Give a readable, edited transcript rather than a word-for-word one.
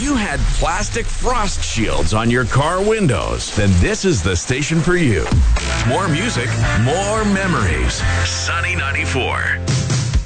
you had plastic frost shields on your car windows, then this is the station for you. More music, more memories. Sunny 94.